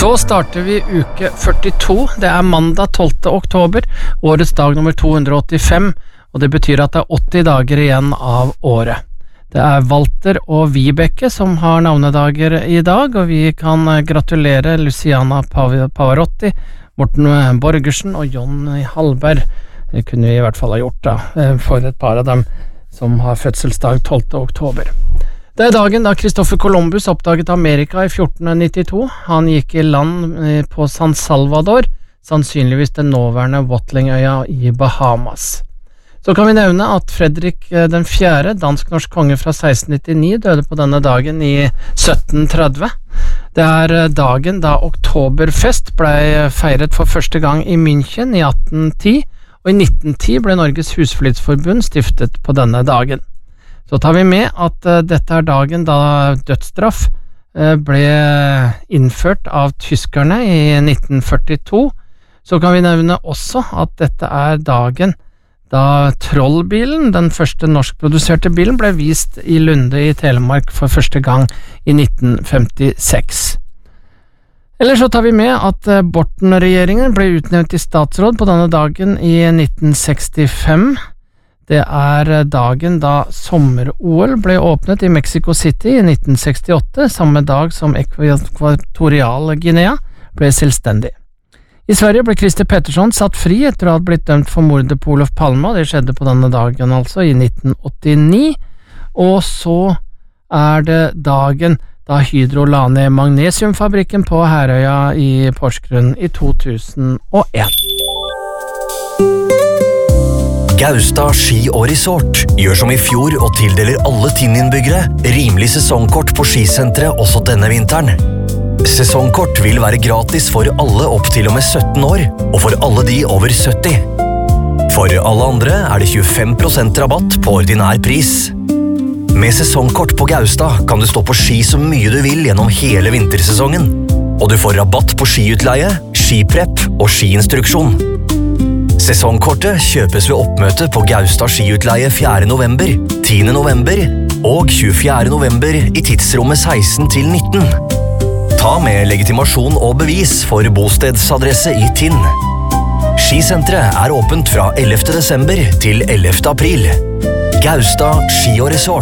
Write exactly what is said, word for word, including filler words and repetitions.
Så starter vi uke førtito, det er mandag tolvte oktober, årets dag nummer to hundre åttifem, og det betyr at det er åtti dager igjen av året. Det er Walter og Vibeke som har navnedager i dag, og vi kan gratulere Luciana Pav- Pavarotti, Morten Borgersen og Jonny Hallberg. Det kunne vi i hvert fall ha gjort da, for et par av dem som har fødselsdag tolvte oktober. Det er dagen da Christopher Columbus oppdaget Amerika i fjorten nittito. Han gikk i land på San Salvador, sannsynligvis den nåværende Watlingøya i Bahamas. Så kan vi nevne at Fredrik den fjerde, dansk-norsk konge fra seksten nittini, døde på denne dagen i sytten tretti. Det er dagen da Oktoberfest ble feiret for første gang i München i atten ti, og i nitten ti ble Norges Husflidsforbund stiftet på denne dagen. Så tar vi med at uh, dette er dagen da dødsstraff uh, ble innført av tyskerne i nitten førtito. Så kan vi nevne også at dette er dagen da Trollbilen, den første norskproduserte bilen, ble vist i Lunde i Telemark for første gang i nitten femtiseks. Eller så tar vi med at uh, Borten-regjeringen ble utnevnt i statsråd på denne dagen i nitten sekstifem. Det er dagen da sommer-O L ble åpnet i Mexico City i nitten sekstiåtte, samme dag som Ekvatorial Guinea ble selvstendig. I Sverige ble Christer Pettersson satt fri etter å ha blitt dømt for mordet på Olof Palme, og det skjedde på denne dagen altså i nitten åttini. Og så er det dagen da Hydro la ned magnesiumfabrikken på Herøya i Porsgrunn i to tusen og en. Gaustad Ski og Resort gjør som i fjor og tildeler alle Tinn-innbyggere rimelig sesongkort på skisenteret også denne vinteren. Sesongkort vil være gratis for alle opp til og med sytten år, og for alle de over sytti. For alle andre er det tjuefem prosent rabatt på ordinær pris. Med sesongkort på Gaustad kan du stå på ski så mye du vil gjennom hele vintersesongen, og du får rabatt på skiutleie, skiprepp og skiinstruksjon. Sesongkortet kjøpes ved oppmøte på Gaustad skiutleie fjerde november, tiende november og tjuefjerde november i tidsrommet seksten til nitten. Ta med legitimasjon og bevis for bostedsadresse i Tinn. Skisenteret er åpent fra ellevte desember til ellevte april. Gaustad Ski og Resort.